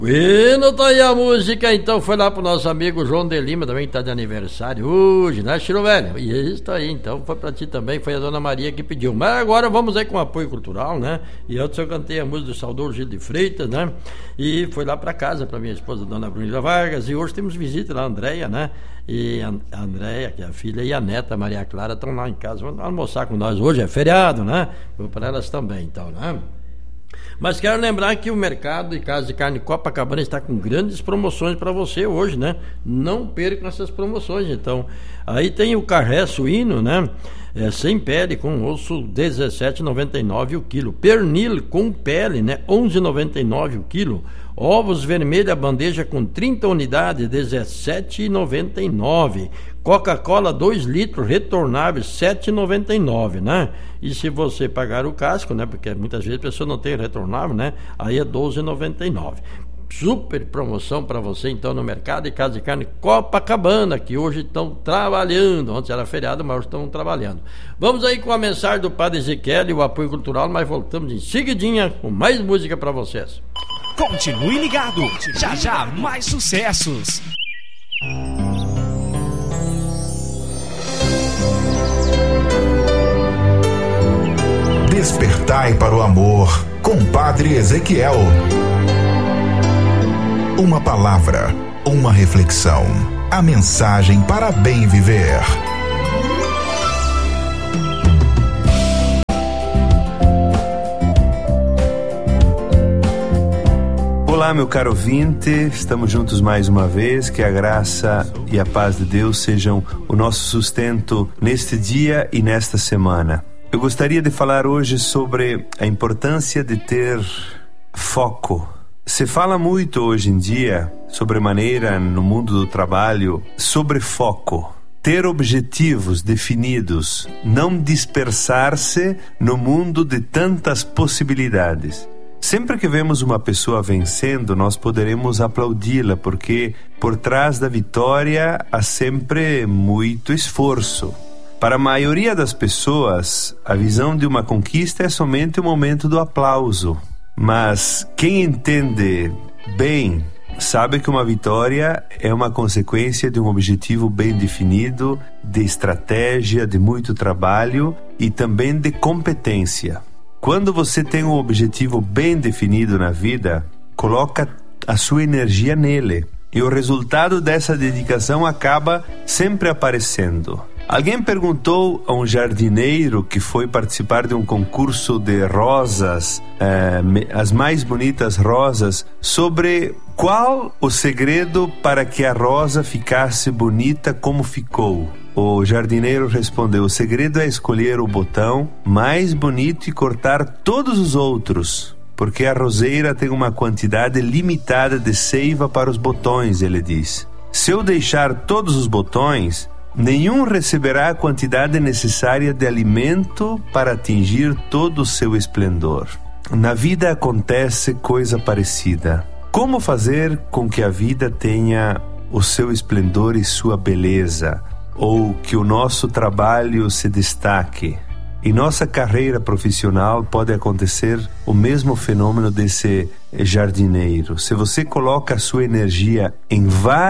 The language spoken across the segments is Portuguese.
Bueno, tá aí a música, então foi lá pro nosso amigo João de Lima, também que tá de aniversário hoje, né, Chiro Velho? E isso aí, então foi pra ti também, foi a Dona Maria que pediu. Mas agora vamos aí com apoio cultural, né? E eu cantei a música do saudoso Gil de Freitas, né? E foi lá pra casa, pra minha esposa, Dona Brunilda Vargas, e hoje temos visita lá, a Andréia, né? E a Andréia, que é a filha, e a neta, Maria Clara, estão lá em casa, vão almoçar com nós. Hoje é feriado, né? Vou pra elas também, então, né? Mas quero lembrar que o mercado de casa de carne Copacabana está com grandes promoções para você hoje, né? Não percam essas promoções. Então, aí tem o carré suíno, né? Sem pele, com osso, R$17,99 o quilo. Pernil com pele, né? R$11,99 o quilo. Ovos vermelhos, bandeja com 30 unidades, R$17,99. Coca-Cola 2 litros retornável, R$7,99, né? E se você pagar o casco, né? Porque muitas vezes a pessoa não tem retornável, né? Aí é R$12,99. Super promoção para você então no mercado de casa de carne Copacabana, que hoje estão trabalhando. Antes era feriado, mas hoje estão trabalhando. Vamos aí com a mensagem do Padre Ezequiel e o apoio cultural, mas voltamos em seguidinha com mais música para vocês. Continue ligado, já já mais sucessos. Despertai para o amor com Padre Ezequiel. Uma palavra, uma reflexão, a mensagem para bem viver. Olá, meu caro ouvinte, estamos juntos mais uma vez, que a graça e a paz de Deus sejam o nosso sustento neste dia e nesta semana. Eu gostaria de falar hoje sobre a importância de ter foco. Se fala muito hoje em dia, sobremaneira no mundo do trabalho, sobre foco. Ter objetivos definidos, não dispersar-se no mundo de tantas possibilidades. Sempre que vemos uma pessoa vencendo, nós poderemos aplaudi-la, porque por trás da vitória há sempre muito esforço. Para a maioria das pessoas, a visão de uma conquista é somente o momento do aplauso. Mas quem entende bem sabe que uma vitória é uma consequência de um objetivo bem definido, de estratégia, de muito trabalho e também de competência. Quando você tem um objetivo bem definido na vida, coloca a sua energia nele. E o resultado dessa dedicação acaba sempre aparecendo. Alguém perguntou a um jardineiro que foi participar de um concurso de rosas, as mais bonitas rosas, sobre qual o segredo para que a rosa ficasse bonita como ficou. O jardineiro respondeu: o segredo é escolher o botão mais bonito e cortar todos os outros, porque a roseira tem uma quantidade limitada de seiva para os botões, ele diz. Se eu deixar todos os botões, nenhum receberá a quantidade necessária de alimento para atingir todo o seu esplendor. Na vida acontece coisa parecida. Como fazer com que a vida tenha o seu esplendor e sua beleza? Ou que o nosso trabalho se destaque? Em nossa carreira profissional pode acontecer o mesmo fenômeno desse jardineiro. Se você coloca a sua energia em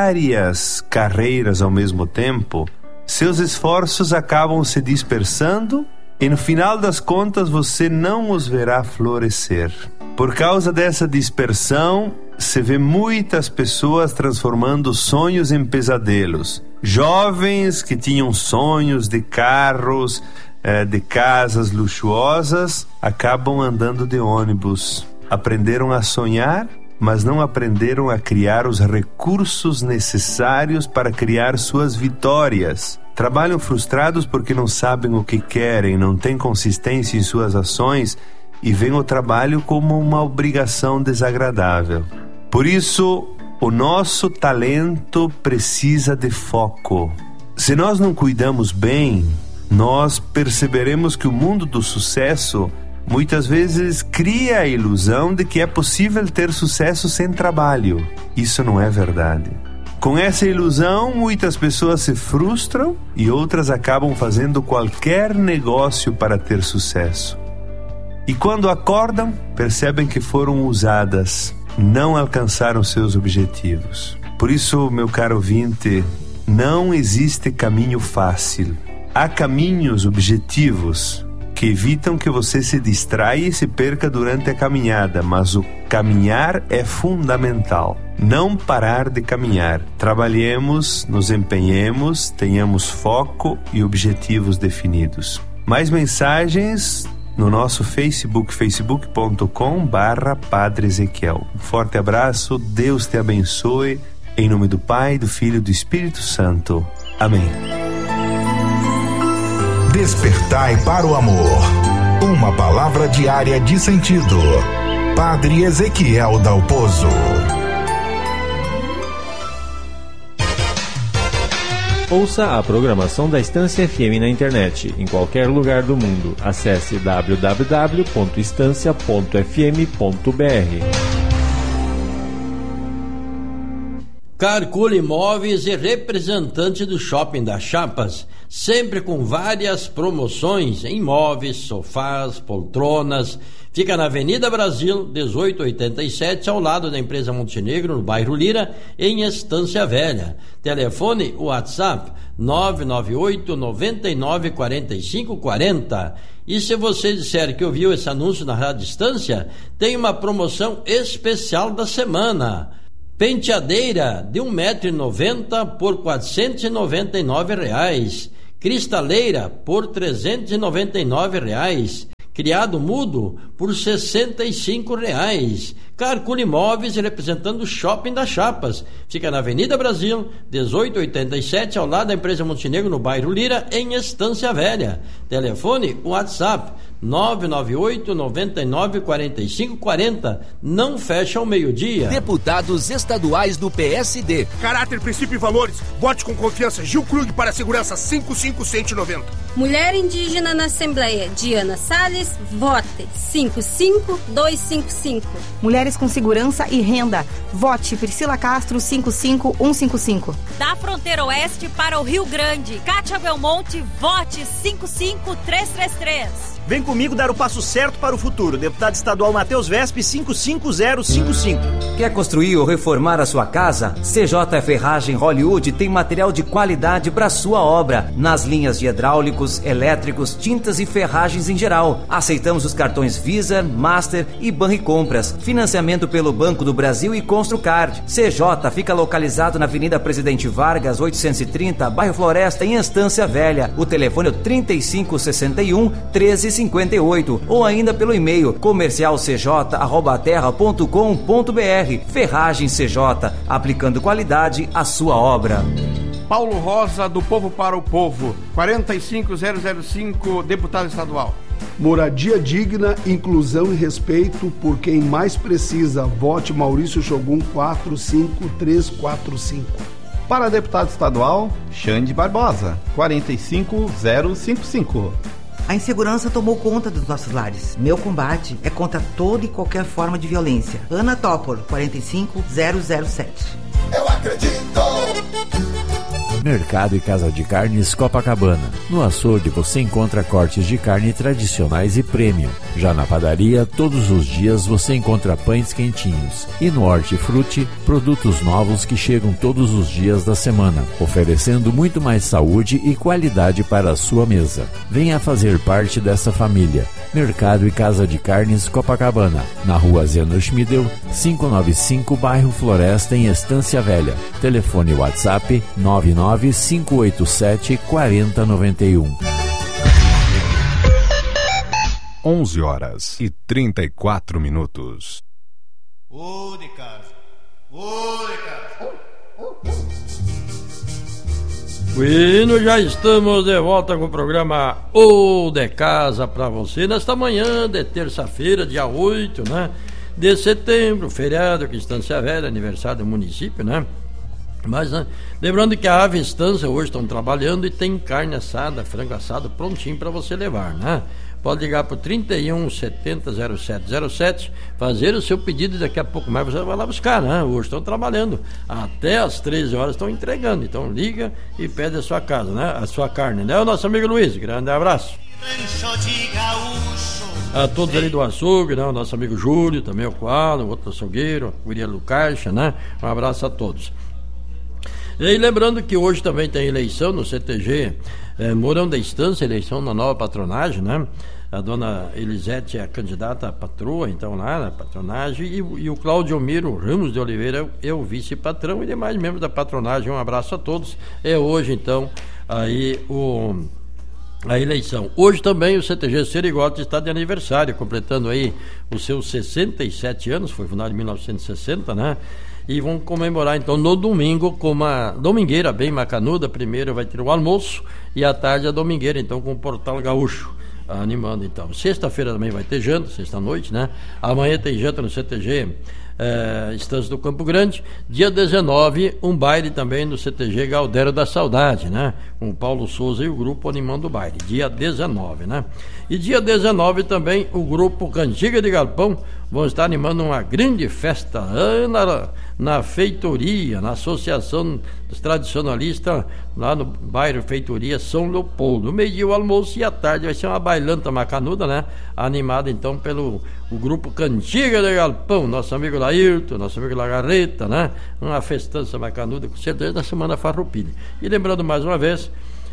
várias carreiras ao mesmo tempo, seus esforços acabam se dispersando e no final das contas você não os verá florescer. Por causa dessa dispersão, se vê muitas pessoas transformando sonhos em pesadelos. Jovens que tinham sonhos de carros, de casas luxuosas, acabam andando de ônibus. Aprenderam a sonhar, mas não aprenderam a criar os recursos necessários para criar suas vitórias. Trabalham frustrados porque não sabem o que querem, não têm consistência em suas ações e veem o trabalho como uma obrigação desagradável. Por isso, o nosso talento precisa de foco. Se nós não cuidamos bem, nós perceberemos que o mundo do sucesso muitas vezes cria a ilusão de que é possível ter sucesso sem trabalho. Isso não é verdade. Com essa ilusão, muitas pessoas se frustram e outras acabam fazendo qualquer negócio para ter sucesso. E quando acordam, percebem que foram usadas. não alcançaram seus objetivos. Por isso, meu caro ouvinte, não existe caminho fácil. Há caminhos objetivos que evitam que você se distraia e se perca durante a caminhada, mas o caminhar é fundamental. Não parar de caminhar. Trabalhemos, nos empenhemos, tenhamos foco e objetivos definidos. Mais mensagens no nosso Facebook, facebook.com/Padre Ezequiel. Um forte abraço, Deus te abençoe, em nome do Pai, do Filho e do Espírito Santo. Amém. Despertai para o amor. Uma palavra diária de sentido. Padre Ezequiel Dalpozo. Ouça a programação da Estância FM na internet, em qualquer lugar do mundo. Acesse www.estancia.fm.br. Carcule Imóveis e representante do Shopping das Chapas, sempre com várias promoções em móveis, sofás, poltronas. Fica na Avenida Brasil, 1887, ao lado da empresa Montenegro, no bairro Lira, em Estância Velha. Telefone WhatsApp 998 99 45 40. E se você disser que ouviu esse anúncio na Rádio Estância, tem uma promoção especial da semana. Penteadeira de 1,90m por R$ 499. Cristaleira por R$ 399. Criado mudo por R$ 65. Carcule Imóveis, representando o Shopping das Chapas. Fica na Avenida Brasil, 1887, ao lado da empresa Montenegro, no bairro Lira, em Estância Velha. Telefone WhatsApp 998 99 45 40. Não fecha ao meio-dia. Deputados estaduais do PSD. Caráter, princípio e valores. Vote com confiança. Gil Krug para a segurança 55190. Mulher indígena na Assembleia. Diana Salles, vote 55255. Mulheres com segurança e renda. Vote Priscila Castro 55155. Da fronteira oeste para o Rio Grande. Kátia Belmonte, vote 55333. Vem comigo dar o passo certo para o futuro. Deputado estadual Matheus Vespe, 55055. Quer construir ou reformar a sua casa? CJ Ferragem Hollywood tem material de qualidade para sua obra, nas linhas de hidráulicos, elétricos, tintas e ferragens em geral. Aceitamos os cartões Visa, Master e Banricompras. Financiamento pelo Banco do Brasil e Construcard. CJ fica localizado na Avenida Presidente Vargas, 830, bairro Floresta, em Estância Velha. O telefone é 3561-1358 ou ainda pelo e-mail comercialcj@terra.com.br. Ferragem CJ, aplicando qualidade à sua obra. Paulo Rosa, do Povo para o Povo, 45005, deputado estadual. Moradia digna, inclusão e respeito por quem mais precisa. Vote Maurício Shogun 45345. Para deputado estadual, Xande Barbosa, 45055. A insegurança tomou conta dos nossos lares. Meu combate é contra toda e qualquer forma de violência. Ana Tópolo, 45007. Eu acredito! Mercado e Casa de Carnes Copacabana. No açougue você encontra cortes de carne tradicionais e premium. Já na padaria, todos os dias você encontra pães quentinhos. E no Hortifruti, produtos novos que chegam todos os dias da semana, oferecendo muito mais saúde e qualidade para a sua mesa. Venha fazer parte dessa família. Mercado e Casa de Carnes Copacabana, na rua Zeno Schmidel, 595, bairro Floresta, em Estância Velha. Telefone WhatsApp 99587-4091. 11h34. Ô de casa, ô de casa. Bueno, já estamos de volta com o programa O de Casa para você nesta manhã de terça-feira, dia 8, né, de setembro, feriado aqui em Estância Velha, aniversário do município, né? Mas, né, lembrando que a Ave Estância hoje estão trabalhando e tem carne assada, frango assado prontinho para você levar, né? Pode ligar para o 31 70 0707, fazer o seu pedido e daqui a pouco mais você vai lá buscar, né? Hoje estão trabalhando, até às 13 horas estão entregando, então liga e pede a sua casa, né? A sua carne, né? O nosso amigo Luiz, grande abraço. Rancho de gaúcho, A todos ali do açougue, né? O nosso amigo Júlio, também o Qualo, o outro açougueiro, o Uriel do Caixa, né? Um abraço a todos. E lembrando que hoje também tem eleição no CTG Mourão da Estância, eleição na nova patronagem, né? A dona Elisete é a candidata a patroa, então lá na patronagem, e o Cláudio Miro Ramos de Oliveira é o vice-patrão e demais membros da patronagem. Um abraço a todos. É hoje, então, aí a eleição. Hoje também o CTG Serigote está de aniversário, completando aí os seus 67 anos, foi fundado em 1960, né? E vão comemorar então no domingo com uma domingueira bem macanuda. Primeiro vai ter o almoço e à tarde a domingueira, então, com o Portal Gaúcho animando então. Sexta-feira também vai ter janta, sexta-noite, né? Amanhã tem janta no CTG Estância do Campo Grande. Dia 19, um baile também no CTG Galdério da Saudade, né? Com o Paulo Souza e o grupo animando o baile. Dia 19, né? E dia 19 também o grupo Cantiga de Galpão vão estar animando uma grande festa na feitoria, na Associação dos Tradicionalistas, lá no bairro Feitoria São Leopoldo. Meio-dia o almoço e à tarde vai ser uma bailanta macanuda, né? Animada então pelo o grupo Cantiga de Galpão, nosso amigo Laírton, nosso amigo Lagarreta, né? Uma festança macanuda, com certeza, da Semana Farroupilha. E lembrando mais uma vez,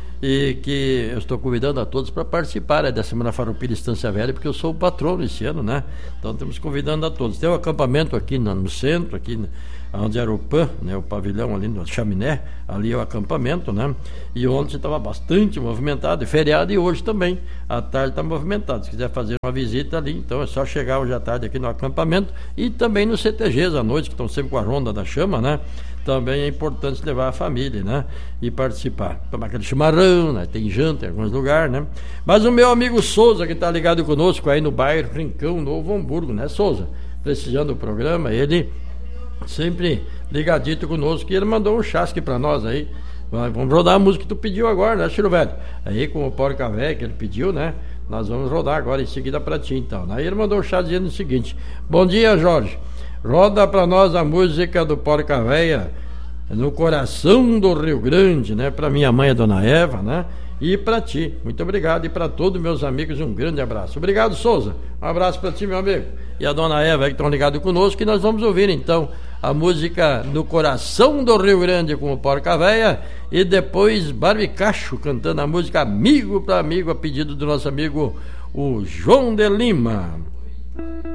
e que eu estou convidando a todos para participar da Semana Farroupilha Estância Velha, porque eu sou o patrono esse ano, né? Então estamos convidando a todos. Tem um acampamento aqui no centro, aqui onde era o PAN, né? O pavilhão ali no Chaminé, ali é o acampamento, né? E ontem estava bastante movimentado, e feriado, e hoje também à tarde está movimentado. Se quiser fazer uma visita ali, então é só chegar hoje à tarde aqui no acampamento, e também nos CTGs à noite, que estão sempre com a Ronda da Chama, né? Também é importante levar a família, né? E participar. Tomar aquele chimarrão, né? Tem janta em alguns lugares, né? Mas o meu amigo Souza, que está ligado conosco aí no bairro Rincão, Novo Hamburgo, né, Souza? Prestigiando o programa, ele sempre ligadito conosco, e ele mandou um chasque para nós aí. Vamos rodar a música que tu pediu agora, né, Chiro Velho? Aí com o Porca Véia que ele pediu, né? Nós vamos rodar agora em seguida para ti, então. Aí ele mandou um chá dizendo o seguinte: bom dia, Jorge. Roda para nós a música do Porca Véia, No Coração do Rio Grande, né? Para minha mãe, a dona Eva, né? E para ti. Muito obrigado. E para todos meus amigos, um grande abraço. Obrigado, Souza. Um abraço para ti, meu amigo. E a dona Eva, que estão ligados conosco. E nós vamos ouvir, então, a música No Coração do Rio Grande com o Porca Véia. E depois Barbicacho cantando a música Amigo para Amigo, a pedido do nosso amigo, o João de Lima.